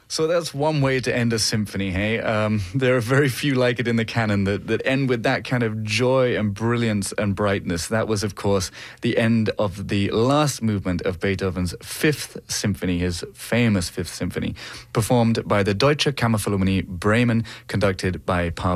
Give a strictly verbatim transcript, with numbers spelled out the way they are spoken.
So that's one way to end a symphony, hey? Um, there are very few like it in the canon that, that end with that kind of joy and brilliance and brightness. That was, of course, the end of the last movement of Beethoven's Fifth Symphony, his famous Fifth Symphony, performed by the Deutsche Kammerphilharmonie Bremen, conducted by Pavel